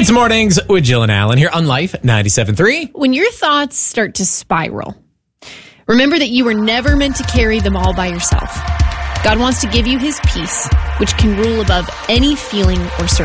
It's Mornings with Jill and Alan here on Life 97.3. When your thoughts start to spiral, remember that you were never meant to carry them all by yourself. God wants to give you his peace, which can rule above any feeling or circumstance.